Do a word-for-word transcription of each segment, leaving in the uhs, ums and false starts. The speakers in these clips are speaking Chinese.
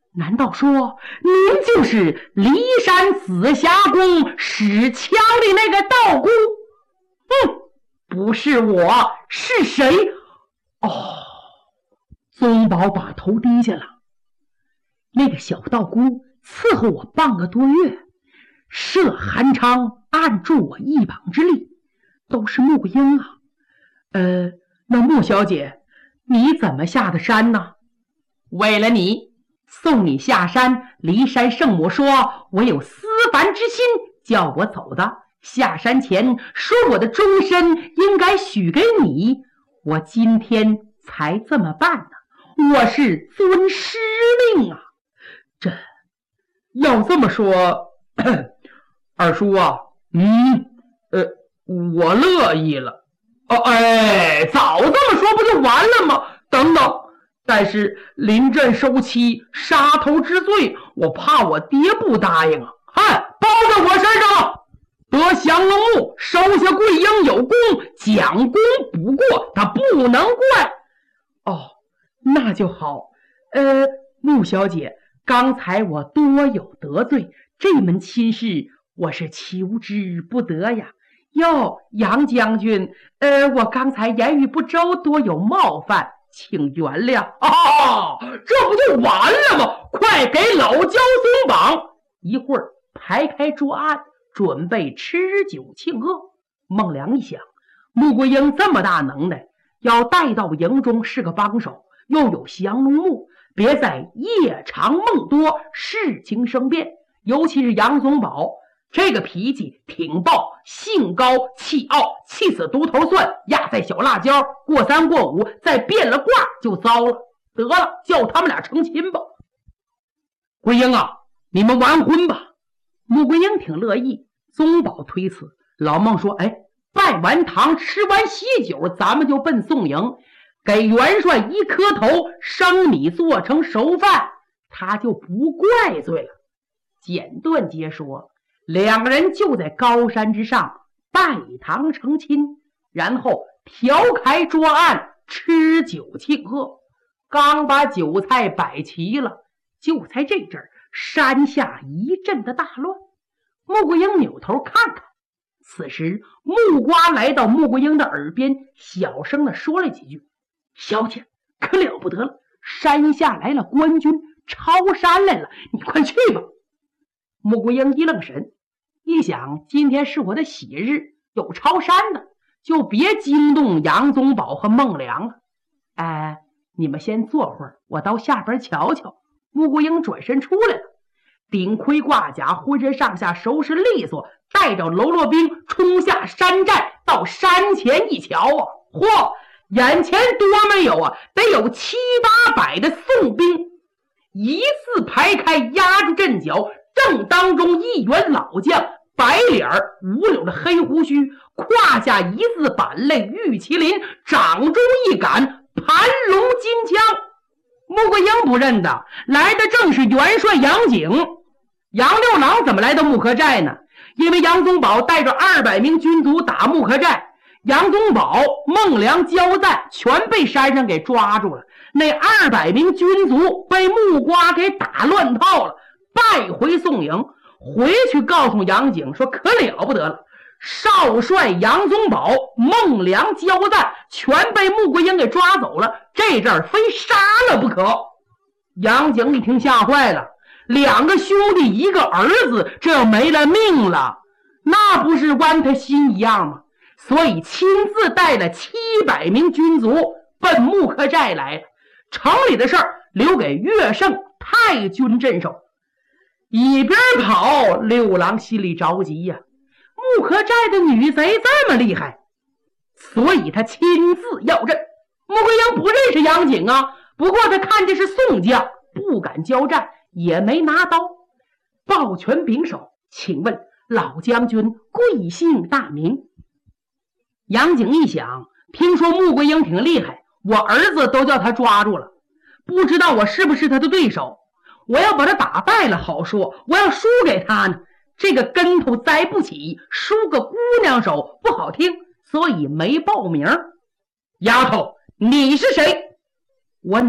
难道说您就是骊山紫霞宫使枪的那个道姑？哼，不是我，是谁？哦，宗保把头低下了。那个小道姑伺候我半个多月，设韩昌，按助我一膀之力，都是穆英啊。呃，那穆小姐，你怎么下的山呢？为了你，送你下山。骊山圣母说我有思凡之心，叫我走的。下山前说我的终身应该许给你，我今天才这么办呢。我是遵师命啊。这要这么说，二叔啊，嗯，呃，我乐意了。哦，哎，早这么说不就完了吗？等等，但是临阵收妻，杀头之罪，我怕我爹不答应啊。嗨，包在我身上。得降龙木，收下桂英有功，讲功不过，他不能怪。哦，那就好。呃，穆小姐，刚才我多有得罪，这门亲事我是求之不得呀。哟，杨将军，呃，我刚才言语不周，多有冒犯，请原谅。哦，这不就完了吗？快给老焦松绑，一会儿排开桌案，准备吃酒庆贺。孟良一想，穆桂英这么大能耐，要带到营中是个帮手，又有降龙木，别再夜长梦多，事情生变。尤其是杨宗保这个脾气挺暴，性高气傲，气死独头蒜，压在小辣椒，过三过五再变了卦就糟了。得了，叫他们俩成亲吧。桂英啊，你们完婚吧。穆桂英挺乐意。宗保推辞，老孟说，哎，拜完堂，吃完喜酒，咱们就奔宋营，给元帅一磕头，生米做成熟饭，他就不怪罪了。简短截说，两个人就在高山之上拜堂成亲，然后调开桌案，吃酒庆贺。刚把酒菜摆齐了，就在这阵儿，山下一阵的大乱。穆桂英扭头看看，此时木瓜来到穆桂英的耳边，小声的说了几句：小姐，可了不得了，山下来了官军，抄山来了，你快去吧。穆桂英一愣神，一想今天是我的喜日，有抄山的，就别惊动杨宗保和孟良了。哎，你们先坐会儿，我到下边瞧瞧。穆桂英转身出来了，顶盔挂甲，浑身上下收拾利索，带着喽啰兵冲下山寨，到山前一瞧啊，嚯，眼前多没有啊，得有七八百的宋兵，一字排开，压住阵脚，正当中一员老将，白脸儿，五绺的黑胡须，胯下一字板类玉麒麟，掌中一杆盘龙金枪。穆桂英不认得，来的正是元帅杨景。杨六郎怎么来到木柯寨呢？因为杨宗保带着二百名军卒打木柯寨，杨宗保、孟良、焦赞全被山上给抓住了。那二百名军卒被木瓜给打乱套了，败回宋营。回去告诉杨景说，可了不得了，少帅杨宗保、孟良、焦赞全被穆桂英给抓走了，这阵儿非杀了不可。杨景一听吓坏了，两个兄弟一个儿子，这要没了命了，那不是剜他心一样吗？所以亲自带了七百名军卒奔木柯寨来了。城里的事儿留给岳胜太君镇守。一边跑，六郎心里着急呀、啊，木柯寨的女贼这么厉害，所以他亲自要阵。穆桂英不认识杨景啊，不过他看见是宋将，不敢交战，也没拿刀，抱拳拱手，请问老将军贵姓大名？杨景一想，听说穆桂英挺厉害，我儿子都叫他抓住了，不知道我是不是他的对手，我要把他打败了好说，我要输给他呢，这个跟头栽不起，输个姑娘手不好听，所以没报名。丫头，你是谁？我乃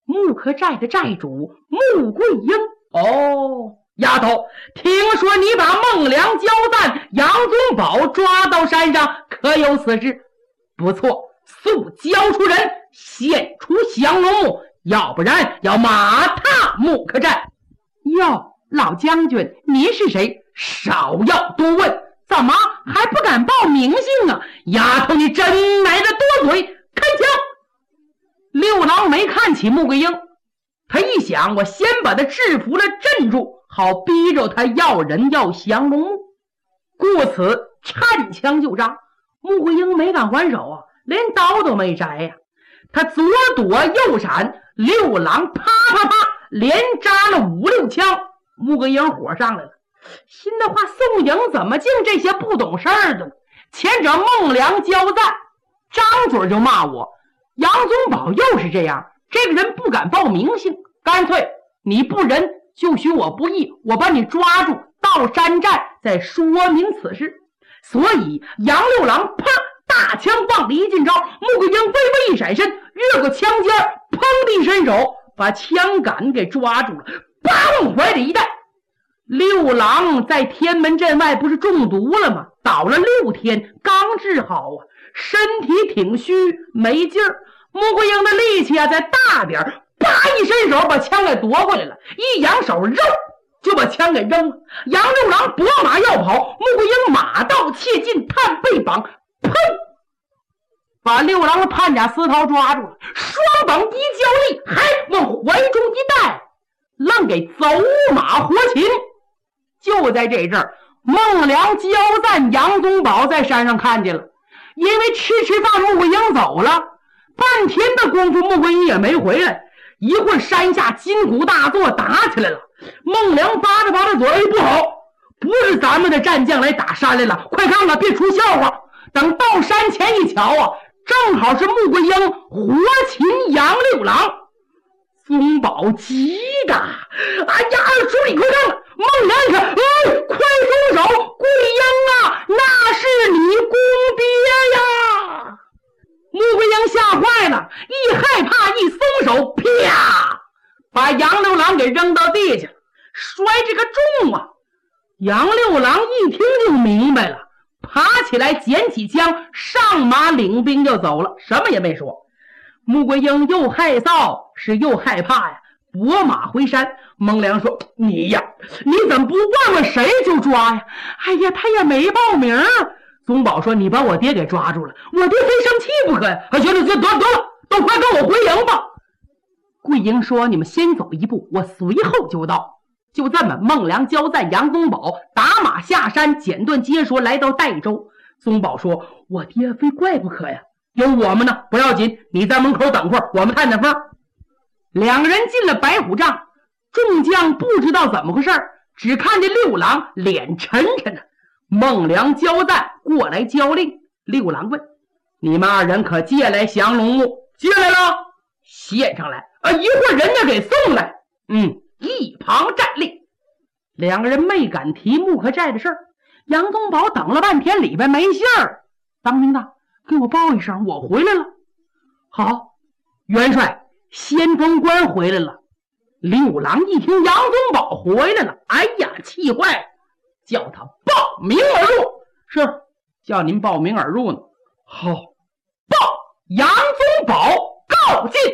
木刻寨的寨主穆桂英。哦，丫头，听说你把孟良、焦赞、杨宗保抓到山上，可有此事？不错，速交出人，献出降龙木，要不然要马踏木刻寨。哟，老将军，您是谁？少要多问，怎么还不敢报名姓啊？丫头，你真来的多嘴，开枪！六郎没看起穆桂英，他一想，我先把他制服了，镇住，好逼着他要人要降龙木，故此趁枪就扎。穆桂英没敢还手啊，连刀都没摘呀、啊。他左躲右闪，六郎啪啪啪连扎了五六枪。穆桂英火上来了，心的话，宋营怎么净这些不懂事儿的呢？前者孟良、焦赞张嘴就骂我，杨宗保又是这样，这个人不敢报名姓，干脆你不仁就许我不义，我把你抓住，到山寨再说明此事。所以杨六郎啪大枪往里一进招，穆桂英微微一闪身，热个枪尖，砰地一伸手把枪杆给抓住了，叭往怀里一带。六郎在天门阵外不是中毒了吗？倒了六天，刚治好啊，身体挺虚没劲儿。穆桂英的力气啊在大点儿，啪一伸手把枪给夺回来了，一扬手扔就把枪给扔了。杨六郎拨马要跑，穆桂英马到切近，探背绑，砰把六郎的判甲丝绦抓住了，双膀一交力，还往怀中一带，愣给走马活擒。就在这阵儿，孟良、焦赞、杨宗保在山上看见了，因为吃吃饭穆桂英走了，半天的功夫穆桂英也没回来。一会儿山下金鼓大作，打起来了。孟良扒着扒着嘴，哎，不好，不是咱们的战将来打山来了，快看看，别出笑话。等到山前一瞧啊，正好是穆桂英活擒杨六郎。宗保急的，哎呀，说你快看看，孟良一看，哎，快松手，桂英啊，那是你公爹呀！穆桂英吓坏了，一害怕一松手，啪，把杨六郎给扔到地下了，摔这个重啊！杨六郎一听就明白了，爬起来捡起枪，上马领兵就走了，什么也没说。穆桂英又害臊是又害怕呀，拨马回山。孟良说，你呀，你怎么不问问谁就抓呀？哎呀，他也没报名。宗保说，你把我爹给抓住了，我爹非生气不可呀！啊，行了行，得得了，都快跟我回营吧。桂英说，你们先走一步，我随后就到。就这么，孟良、焦赞、杨宗保打马下山，简短接说来到代州。宗保说，我爹非怪不可呀，有我们呢，不要紧，你在门口等会儿，我们探探风。两个人进了白虎帐，众将不知道怎么回事，只看见六郎脸沉沉的。孟良、焦赞过来交令，六郎问，你们二人可借来降龙木？借来了，献上来。啊，一会儿人家给送来。嗯，一旁站立。两个人没敢提木刻寨的事儿。杨宗保等了半天，里边没信儿。当兵的，给我报一声，我回来了。好，元帅，先锋官回来了。六郎一听杨宗保回来了，哎呀，气坏了，叫他报名而入。是，叫您报名而入呢。好，报杨宗保告进。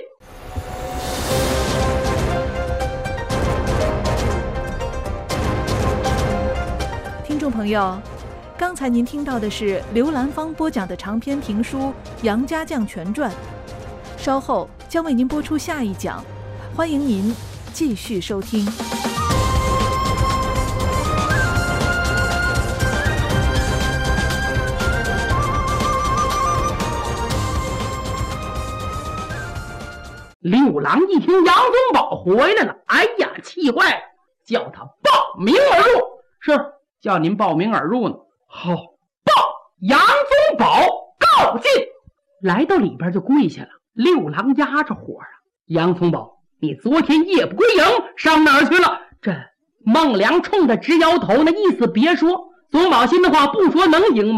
听众朋友，刚才您听到的是刘兰芳播讲的长篇评书《杨家将全传》，稍后将为您播出下一讲，欢迎您继续收听。 六郎一听杨宗保回来了，哎呀，气坏了，叫他报名而入。是，叫您报名而入呢。好，报杨宗保告进。来到里边就跪下了。六郎压着火啊，杨宗保，你昨天夜不归营，上哪儿去了？这孟良冲他直摇头，那意思别说。宗保心的话不说能行吗？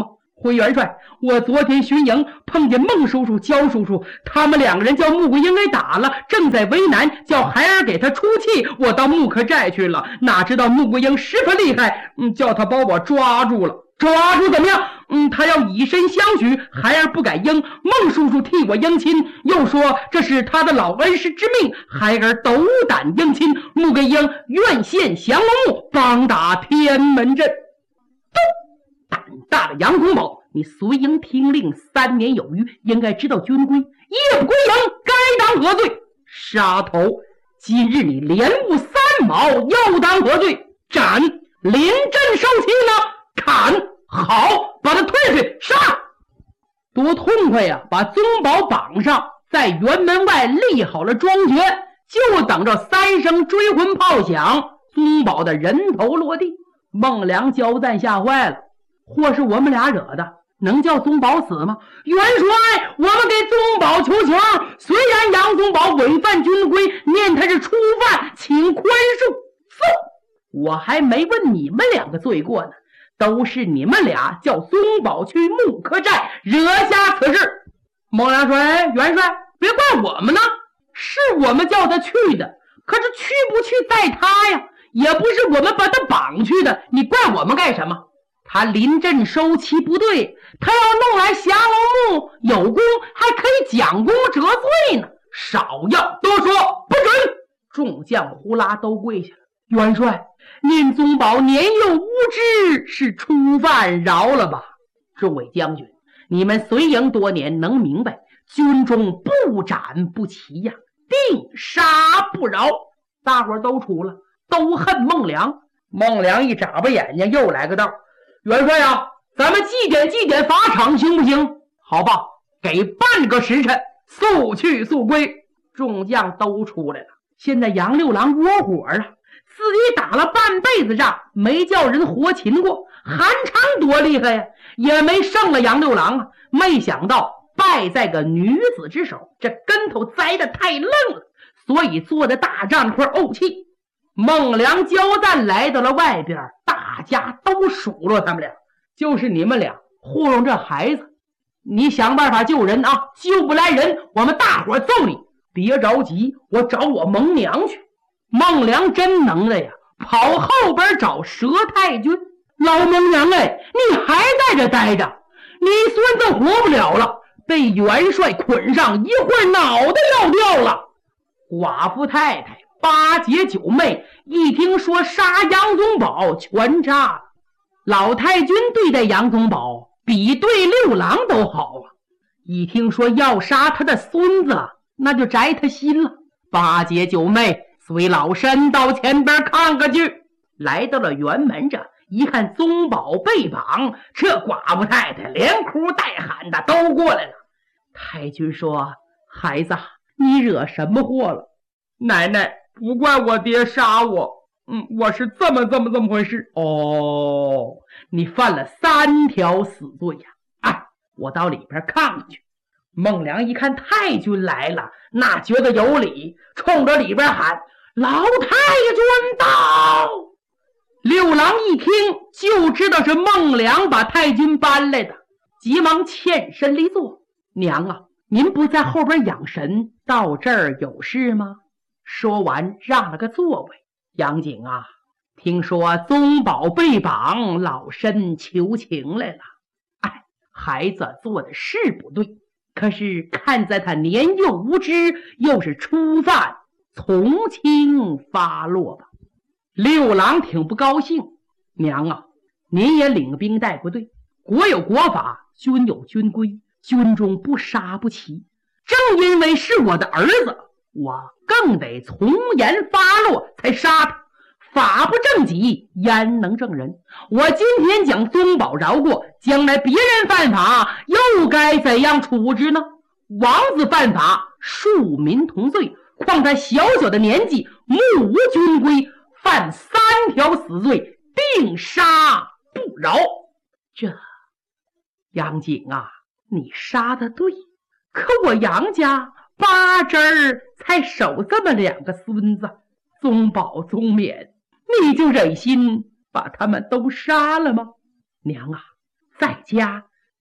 回元帅，我昨天巡营碰见孟叔叔、焦叔叔，他们两个人叫穆桂英给打了，正在为难，叫孩儿给他出气。我到木克寨去了，哪知道穆桂英十分厉害，嗯，叫他把我抓住了。抓住怎么样？嗯，他要以身相许，孩儿不敢应。孟叔叔替我应亲，又说这是他的老恩师之命，孩儿斗胆应亲。穆桂英愿献降龙木，帮打天门阵。胆大的杨宗保，你随营听令三年有余，应该知道军规，夜不归营，该当何罪？杀头！今日你连误三毛，又当何罪？斩！临阵受气呢？砍！好，把他推去杀！多痛快呀！把宗保绑上，在辕门外立好了桩橛，就等着三声追魂炮响，宗保的人头落地。孟良焦赞吓坏了，或是我们俩惹的，能叫宗保死吗？元帅，我们给宗保求情，虽然杨宗保违反军规，念他是初犯，请宽恕。嗖，我还没问你们两个罪过呢，都是你们俩叫宗保去木克寨，惹下此事。孟良说：“哎，元帅，别怪我们呢，是我们叫他去的，可是去不去在他呀，也不是我们把他绑去的，你怪我们干什么？他临阵收期不对，他要弄来降龙木，有功还可以奖功折罪呢。少要多说，不准！”众将呼啦都跪下了。元帅，您宗保年幼无知，是初犯，饶了吧。诸位将军，你们随营多年，能明白军中不斩不齐呀，定杀不饶。大伙儿都出了，都恨孟良。孟良一眨巴眼睛，又来个道：“元帅啊，咱们祭奠祭奠法场行不行？”好吧，给半个时辰，速去速归。众将都出来了。现在杨六郎窝火了，自己打了半辈子仗，没叫人活擒过。韩昌多厉害呀，也没胜了杨六郎啊。没想到败在个女子之手，这跟头栽得太愣了，所以做的大帐块怄气。孟良焦赞来到了外边，大家都数落他们俩，就是你们俩糊弄这孩子，你想办法救人啊，救不来人，我们大伙揍你。别着急，我找我蒙娘去。孟良真能耐呀，跑后边找佘太君。老蒙娘哎，你还在这待着，你孙子活不了了，被元帅捆上，一会儿脑袋要掉了。寡妇太太、八姐九妹一听说杀杨宗保，全炸了。老太君对待杨宗保比对六郎都好啊，一听说要杀他的孙子，那就摘他心了。八姐九妹随老身到前边看个去。来到了辕门这，一看宗保被绑，这寡妇太太连哭带喊的都过来了。太君说：“孩子，你惹什么祸了？”奶奶，不怪我爹杀我，嗯，我是这么这么这么回事。哦，你犯了三条死罪呀！哎，我到里边看看去。孟良一看太君来了，那觉得有理，冲着里边喊：“老太君到！”六郎一听就知道是孟良把太君搬来的，急忙欠身离座。娘啊，您不在后边养神，到这儿有事吗？说完让了个座位。杨景啊，听说宗保被绑，老身求情来了。哎，孩子做的是不对，可是看在他年幼无知，又是初犯，从轻发落吧。六郎挺不高兴。娘啊，您也领兵带部队，国有国法，军有军规，军中不杀不齐。正因为是我的儿子，我更得从严发落才杀他。法不正己，焉能正人？我今天将宗保饶过，将来别人犯法，又该怎样处置呢？王子犯法，庶民同罪，况他小小的年纪，目无军规，犯三条死罪，定杀不饶。这杨景啊，你杀得对，可我杨家八侄儿才守这么两个孙子，宗保宗勉，你就忍心把他们都杀了吗？娘啊，在家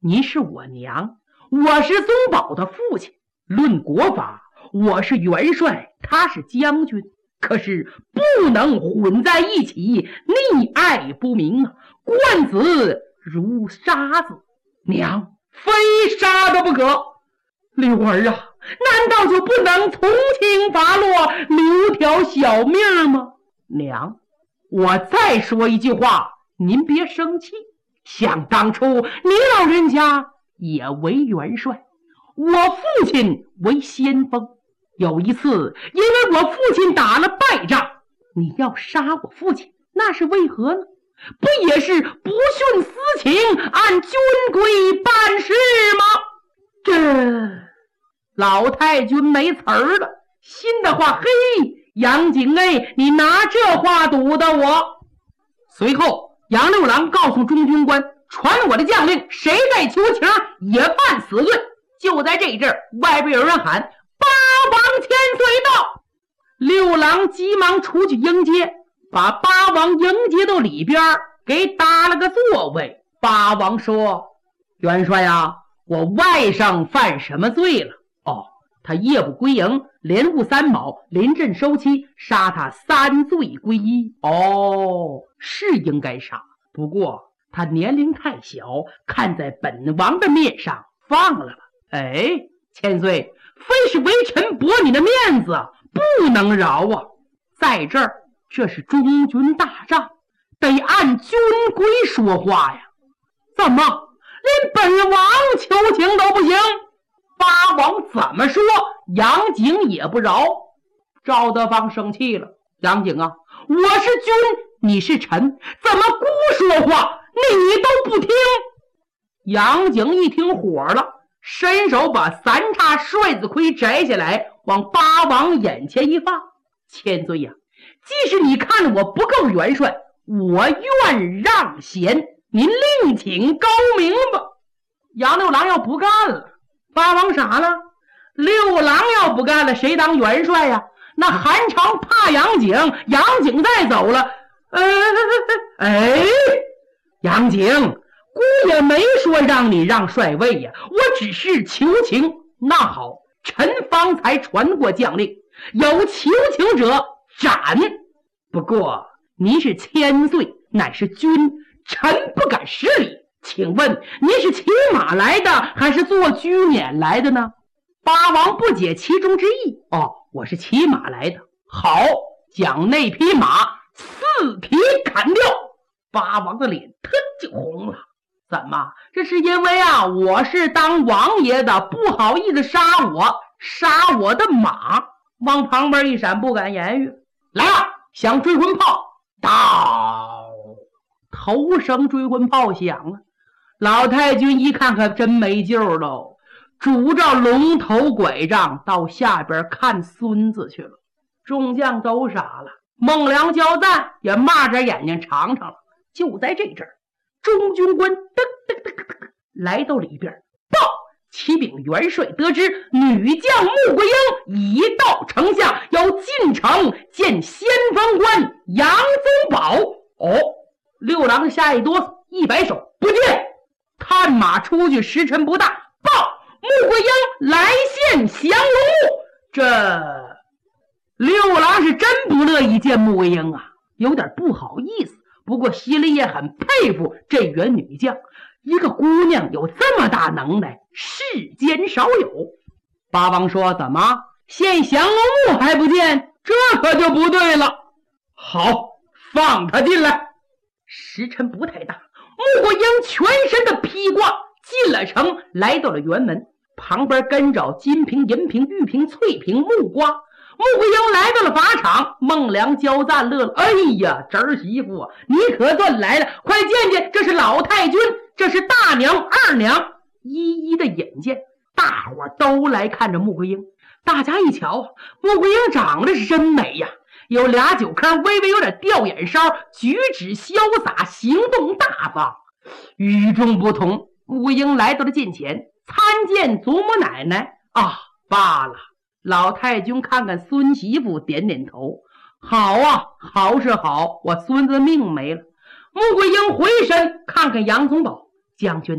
您是我娘，我是宗保的父亲，论国法，我是元帅，他是将军，可是不能混在一起，溺爱不明啊！冠子如杀子，娘非杀的不可。六儿啊，难道就不能从轻发落，留条小命吗？娘，我再说一句话，您别生气。想当初你老人家也为元帅，我父亲为先锋。有一次因为我父亲打了败仗，你要杀我父亲，那是为何呢？不也是不徇私情，按军规办事吗？这老太君没词儿了，心的话，嘿，杨景哎，你拿这话堵的我。随后杨六郎告诉中军官，传我的将令，谁再求情也判死罪。就在这阵儿，外边有人喊，八王千岁到。六郎急忙出去迎接，把八王迎接到里边，给搭了个座位。八王说，元帅啊，我外甥犯什么罪了？哦，他夜不归营，连误三宝，临阵收妻，杀他三罪归一。哦，是应该杀，不过他年龄太小，看在本王的面上放了吧。哎，千岁，非是微臣驳你的面子，不能饶啊！在这儿，这是中军大仗，得按军规说话呀。怎么连本王求情都不行？八王怎么说，杨景也不饶。赵德芳生气了，杨景啊，我是君，你是臣，怎么孤说话，你都不听？杨景一听火了，伸手把三叉帅子盔摘下来，往八王眼前一放。千岁呀，即使你看我不够元帅，我愿让贤，您另请高明吧。杨六郎要不干了，八王傻了，六郎要不干了，谁当元帅呀？那韩常怕杨景，杨景再走了，呃，哎，杨景，姑也没说让你让帅位呀，我只是求情。那好，臣方才传过将令，有求情者斩。不过您是千岁，乃是君，臣不敢失礼。请问您是骑马来的，还是坐车辇来的呢？八王不解其中之意。哦，我是骑马来的。好，将那匹马四蹄砍掉。八王的脸腾就红了。怎么？这是因为啊，我是当王爷的，不好意思杀我，杀我的马。往旁边一闪，不敢言语。来了，响追魂炮，到，头声追魂炮响了。老太君一看，可真没救喽，拄着龙头拐杖到下边看孙子去了。众将都傻了，孟良交赞也骂着眼睛尝尝了。就在这阵儿，中军官噔噔噔噔噔来到里边，报启禀元帅，得知女将穆桂英已到城下，要进城见先锋官杨宗保。哦，六郎下一哆嗦，一摆手，不见。探马出去，时辰不大，报穆桂英来见降龙木。这六郎是真不乐意见穆桂英啊，有点不好意思，不过心里也很佩服这员女将，一个姑娘有这么大能耐，世间少有。八王说，怎么见降龙木还不见？这可就不对了。好，放他进来。时辰不太大，穆桂英全身的披挂进了城，来到了辕门，旁边跟着金瓶、银瓶、玉瓶、翠瓶、木瓜。穆桂英来到了法场，孟良交赞乐了，哎呀，侄儿媳妇啊，你可算来了，快见见，这是老太君，这是大娘、二娘，一一的引荐。大伙都来看着穆桂英。大家一瞧，穆桂英长得是真美呀，有俩酒坑，微微有点吊眼梢，举止潇洒，行动大方，与众不同。穆桂英来到了近前，参见祖母奶奶。啊，罢了。老太君看看孙媳妇，点点头。好啊，好是好，我孙子命没了。穆桂英回身看看杨宗保，将军呐、啊，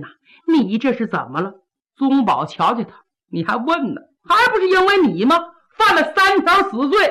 你这是怎么了？宗保瞧见他，你还问呢？还不是因为你吗？犯了三条死罪，